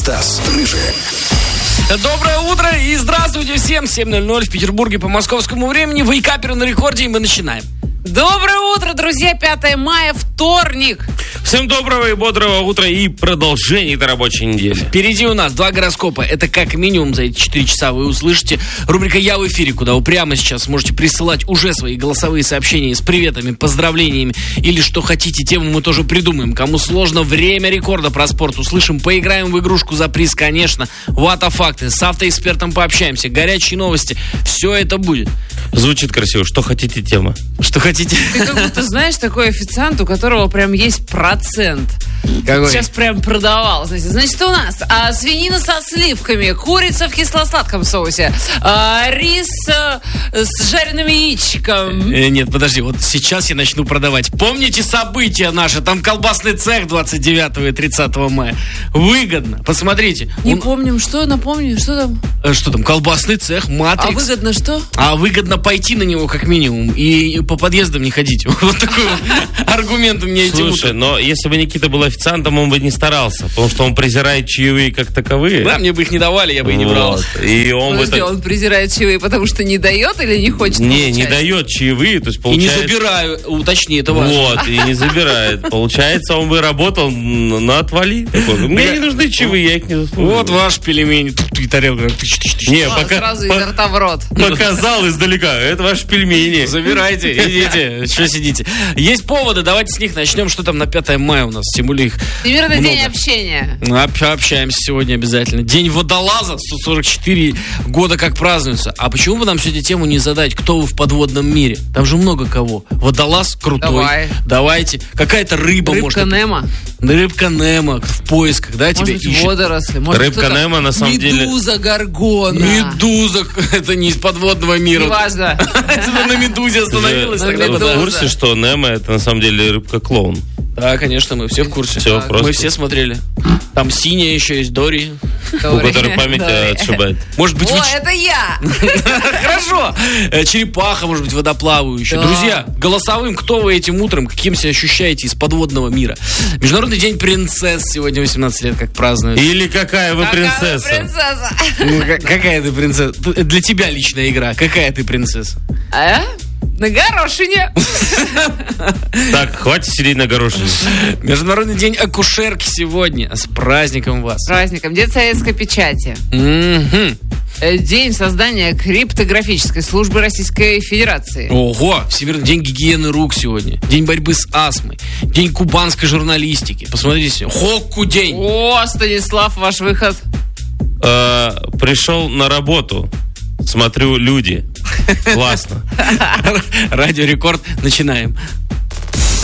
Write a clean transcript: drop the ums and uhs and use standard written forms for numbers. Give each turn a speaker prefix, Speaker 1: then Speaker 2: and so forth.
Speaker 1: Стас Рыжий.
Speaker 2: Доброе утро и здравствуйте всем. 7:00 в Петербурге по московскому времени. Вейкаперы на рекорде, и мы начинаем.
Speaker 3: Доброе утро, друзья. 5 мая, вторник.
Speaker 4: Всем доброго и бодрого утра и продолжения этой рабочей недели.
Speaker 2: Впереди у нас 2 гороскопа. Это как минимум за эти 4 часа вы услышите рубрика «Я в эфире», куда вы прямо сейчас сможете присылать уже свои голосовые сообщения с приветами, поздравлениями или что хотите, тему мы тоже придумаем. Кому сложно, время рекорда про спорт услышим, поиграем в игрушку за приз, конечно. Ватафакты, с автоэкспертом пообщаемся, горячие новости. Все это будет.
Speaker 4: Звучит красиво. Что хотите, тема.
Speaker 2: Что хотите?
Speaker 3: Ты как будто знаешь такой официант, у которого прям есть процент.
Speaker 2: Какой?
Speaker 3: Сейчас прям продавал. Значит, у нас свинина со сливками, курица в кисло-сладком соусе, рис с жареным яичком.
Speaker 2: Нет, подожди, вот сейчас я начну продавать. Помните события наши? Там колбасный цех 29 и 30 мая. Выгодно. Посмотрите.
Speaker 3: Не помним, что? Напомни, что там?
Speaker 2: Что там? Колбасный цех, Матрикс.
Speaker 3: А выгодно что?
Speaker 2: А выгодно пойти на него как минимум и по подъездам не ходить. Вот такой аргумент у меня этим утром.
Speaker 4: Слушай, но если бы Никита был официантом, он бы не старался, потому что он презирает чаевые как таковые.
Speaker 2: Да, мне бы их не давали, я бы и не брал.
Speaker 4: И он
Speaker 3: Подожди, он презирает чаевые, потому что не дает или не хочет
Speaker 4: не
Speaker 3: получать?
Speaker 4: дает чаевые, то есть
Speaker 2: И
Speaker 4: получается...
Speaker 2: не забираю, уточни, это важно.
Speaker 4: Вот, и не забирает. Получается, он бы работал на отвали. Такой, мне не нужны чаевые, я их не заслуживаю.
Speaker 2: Вот ваш пельмень. Тут и тарелка.
Speaker 4: Не,
Speaker 3: Сразу изо рта в рот.
Speaker 4: показал издалека. Это ваши пельмени.
Speaker 2: Забирайте, идите. Что сидите? Есть поводы, давайте с них начнем. Что там на 5 мая у нас? Тем более их
Speaker 3: Всемирный
Speaker 2: много.
Speaker 3: день общения.
Speaker 2: Общаемся сегодня обязательно. День водолаза, 144 года как празднуется. А почему бы нам сегодня тему не задать, кто вы в подводном мире? Там же много кого. Водолаз крутой.
Speaker 3: Давай.
Speaker 2: Давайте. Какая-то рыба, может.
Speaker 3: Рыбка Немо.
Speaker 2: Рыбка Немо в поисках, да, тебя
Speaker 3: Может быть,
Speaker 2: ищет.
Speaker 3: водоросли. Может,
Speaker 4: Рыбка
Speaker 3: кто-то-
Speaker 4: Немо, на самом деле...
Speaker 3: Медуза Горгона.
Speaker 2: Медуза, это не из подводного мира.
Speaker 3: Неважно.
Speaker 2: Это на медузе остановилась.
Speaker 3: На
Speaker 2: тогда
Speaker 4: Вы
Speaker 2: да.
Speaker 4: в курсе, что Немо это на самом деле рыбка-клоун?
Speaker 2: Да, конечно, мы все в курсе.
Speaker 4: Всё
Speaker 2: Так,
Speaker 4: просто.
Speaker 2: мы все смотрели. Там синяя еще есть, Дори.
Speaker 4: У которой память отшибает.
Speaker 2: Может быть,
Speaker 3: О,
Speaker 2: вы...
Speaker 3: это я!
Speaker 2: Хорошо. Черепаха, может быть, водоплавающая.
Speaker 3: Да.
Speaker 2: Друзья, голосовым, кто вы этим утром, каким себя ощущаете из подводного мира? Международный день принцесс сегодня 18 лет как празднуют.
Speaker 4: Или какая вы принцесса?
Speaker 3: Принцесса.
Speaker 2: Ну, какая ты принцесса? Для тебя личная игра. Какая ты принцесса?
Speaker 3: А? На горошине.
Speaker 4: Так, хватит сидеть на горошине.
Speaker 2: Международный день акушерки сегодня. С праздником вас.
Speaker 3: С праздником. День советской печати.
Speaker 2: Мгм.
Speaker 3: День создания криптографической службы Российской Федерации.
Speaker 2: Ого, Всемирный день гигиены рук сегодня. День борьбы с астмой. День кубанской журналистики. Посмотрите, Хокку день.
Speaker 3: О, Станислав, ваш выход.
Speaker 4: Пришел на работу. Смотрю, люди. Классно.
Speaker 2: Радио Рекорд. Начинаем.